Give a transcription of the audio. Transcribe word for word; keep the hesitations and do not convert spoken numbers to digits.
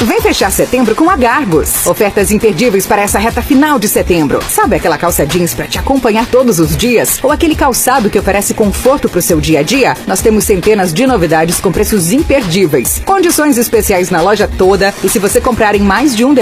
Vem fechar setembro com a Gargos. Ofertas imperdíveis para essa reta final de setembro. Sabe aquela calça jeans para te acompanhar todos os dias? Ou aquele calçado que oferece conforto para o seu dia a dia? Nós temos centenas de novidades com preços imperdíveis. Condições especiais na loja toda. E se você comprar em mais de um